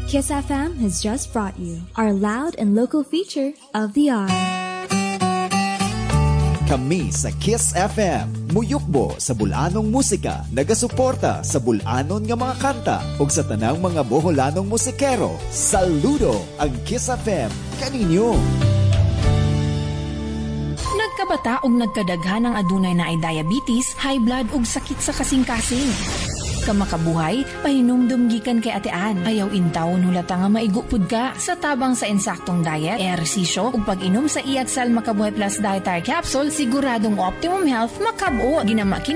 Kiss FM has just brought you our loud and local feature of the hour. Kami sa Kiss FM, muyukbo sa bulanong musika, nagasuporta sa bulanon nga mga kanta ug sa tanang mga boholanong musikero. Saludo ang Kiss FM kaninyo. Nagkabata ug nagkadaghan ng adunay na ay diabetes, high blood ug sakit sa kasing-kasing. Kamakabuhay, pahinumdum gikan kay atean. Ayaw intawon hulata nga maigupod ka sa tabang sa insaktong diet, ehersisyo ug pag-inom sa Iaxal Makabuhay Plus Dietary Capsule, siguradong optimum health makab-o. Ginama